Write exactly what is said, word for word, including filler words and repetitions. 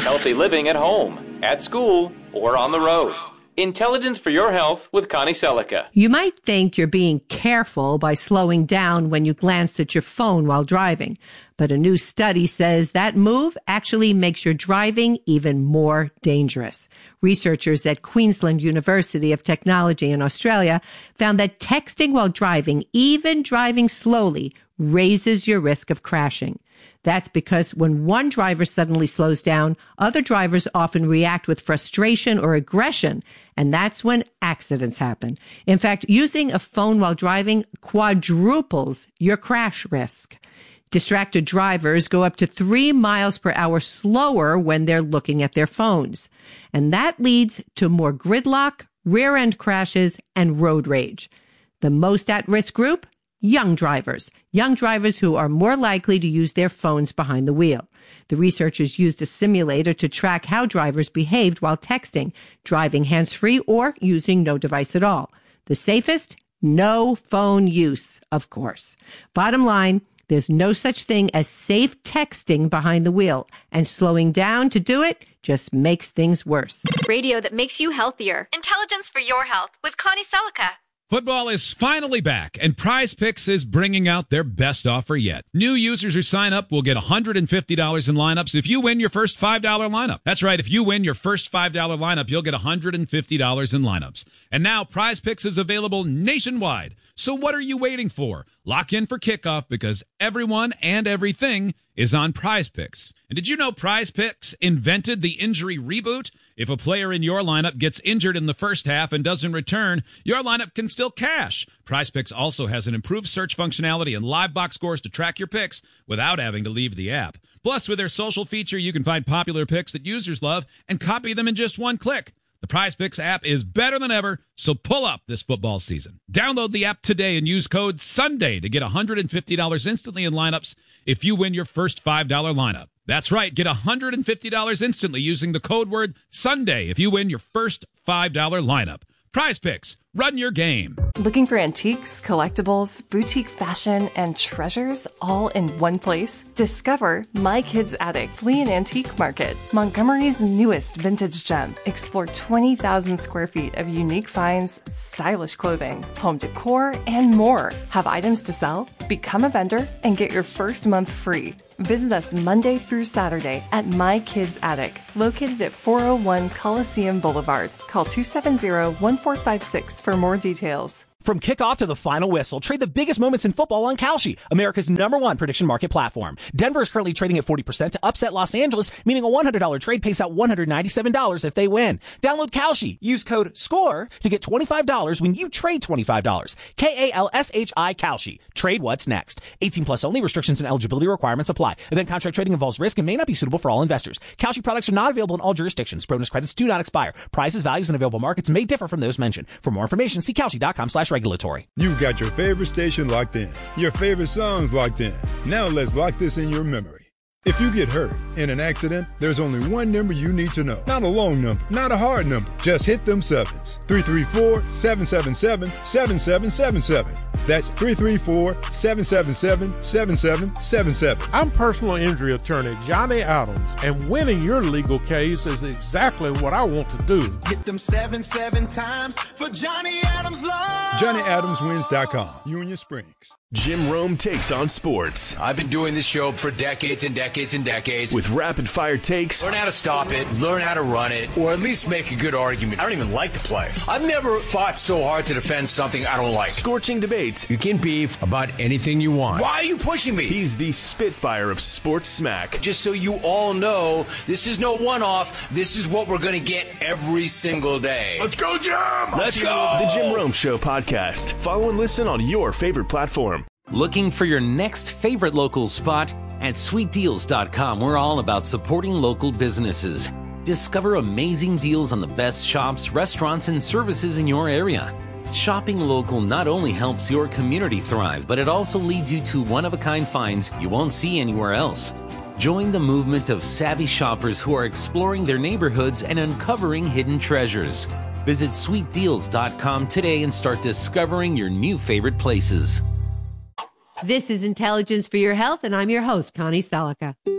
healthy living at home, at school, or on the road. Intelligence for Your Health with Connie Selica. You might think you're being careful by slowing down when you glance at your phone while driving, but a new study says that move actually makes your driving even more dangerous. Researchers at Queensland University of Technology in Australia found that texting while driving, even driving slowly, raises your risk of crashing. That's because when one driver suddenly slows down, other drivers often react with frustration or aggression, and that's when accidents happen. In fact, using a phone while driving quadruples your crash risk. Distracted drivers go up to three miles per hour slower when they're looking at their phones. And that leads to more gridlock, rear-end crashes, and road rage. The most at-risk group? Young drivers. Young drivers who are more likely to use their phones behind the wheel. The researchers used a simulator to track how drivers behaved while texting, driving hands-free, or using no device at all. The safest? No phone use, of course. Bottom line, there's no such thing as safe texting behind the wheel, and slowing down to do it just makes things worse. Radio that makes you healthier. Intelligence for Your Health with Connie Selica. Football is finally back, and Prize Picks is bringing out their best offer yet. New users who sign up will get one hundred fifty dollars in lineups if you win your first five dollar lineup. That's right, if you win your first five dollar lineup, you'll get one hundred fifty dollars in lineups. And now Prize Picks is available nationwide. So what are you waiting for? Lock in for kickoff because everyone and everything is on Prize Picks. And did you know Prize Picks invented the injury reboot? If a player in your lineup gets injured in the first half and doesn't return, your lineup can still cash. Prize Picks also has an improved search functionality and live box scores to track your picks without having to leave the app. Plus, with their social feature, you can find popular picks that users love and copy them in just one click. The Prize Picks app is better than ever, so pull up this football season. Download the app today and use code SUNDAY to get one hundred fifty dollars instantly in lineups if you win your first five dollar lineup. That's right, get one hundred fifty dollars instantly using the code word SUNDAY if you win your first five dollar lineup. Prize Picks, run your game. Looking for antiques, collectibles, boutique fashion, and treasures all in one place? Discover My Kids Attic Flea and Antique Market, Montgomery's newest vintage gem. Explore twenty thousand square feet of unique finds, stylish clothing, home decor, and more. Have items to sell? Become a vendor and get your first month free. Visit us Monday through Saturday at My Kids Attic, located at four oh one Coliseum Boulevard. Call two seven zero, one four five six for more details. From kickoff to the final whistle, trade the biggest moments in football on Kalshi, America's number one prediction market platform. Denver is currently trading at forty percent to upset Los Angeles, meaning a one hundred dollars trade pays out one hundred ninety-seven dollars if they win. Download Kalshi. Use code SCORE to get twenty-five dollars when you trade twenty-five dollars. K A L S H I Kalshi. Trade what's next. eighteen plus only. Restrictions and eligibility requirements apply. Event contract trading involves risk and may not be suitable for all investors. Kalshi products are not available in all jurisdictions. Bonus credits do not expire. Prices, values, and available markets may differ from those mentioned. For more information, see Kalshi.com slash regulatory. You've got your favorite station locked in, your favorite songs locked in. Now let's lock this in your memory. If you get hurt in an accident, there's only one number you need to know. Not a long number, not a hard number. Just hit them sevens. three three four, seven seven seven, seven seven seven seven. That's three three four, seven seven seven, seven seven seven seven. I'm personal injury attorney Johnny Adams, and winning your legal case is exactly what I want to do. Hit them seven, seven times for Johnny Adams Law. Johnny Adams Wins dot com, Union Springs. Jim Rome takes on sports. I've been doing this show for decades and decades and decades. With rapid-fire takes. Learn how to stop it, learn how to run it, or at least make a good argument. I don't even like to play. I've never fought so hard to defend something I don't like. Scorching debates. You can beef about anything you want. Why are you pushing me? He's the Spitfire of sports smack. Just so you all know, this is no one-off. This is what we're going to get every single day. Let's go, Jim! Let's go! The Jim Rome Show podcast. Follow and listen on your favorite platform. Looking for your next favorite local spot? At sweet deals dot com, we're all about supporting local businesses. Discover amazing deals on the best shops, restaurants, and services in your area. Shopping local not only helps your community thrive, but it also leads you to one-of-a-kind finds you won't see anywhere else. Join the movement of savvy shoppers who are exploring their neighborhoods and uncovering hidden treasures. Visit sweet deals dot com today and start discovering your new favorite places. This is Intelligence for Your Health, and I'm your host, Connie Selica.